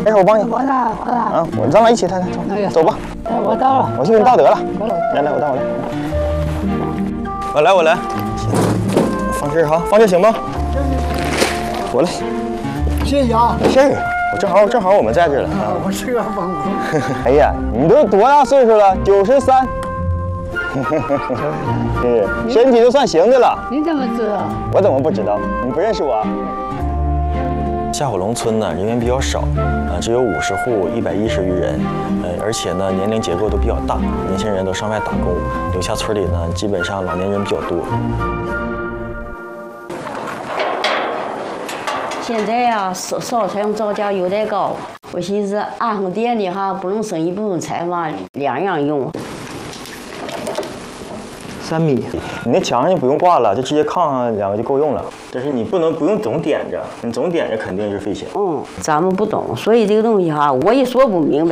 没事，我帮你。 我呢？ 咱俩一起抬，走吧。 我到了， 我去给你倒得了。来，我倒。我来。放这儿哈，放这行吗？过来。 谢谢啊。 没事儿，正好我们在这儿了。 我是个帮工。 哎呀，你都多大岁数了？93。是，身体都算行的了。 你怎么知道？ 我怎么不知道？你不认识我？夏火龙村呢，人员比较少，只有50户，110余人，而且呢，年龄结构都比较大，年轻人都上外打工，留下村里呢，基本上老年人比较多。 现在呀，烧柴用造价有点高，我寻思安上电的哈，不能省一部分柴嘛，两样用。 3米，你那墙上就不用挂了，就直接炕上2个就够用了。但是你不用总点着，你总点着肯定是费钱。 咱们不懂，所以这个东西哈，我也说不明白。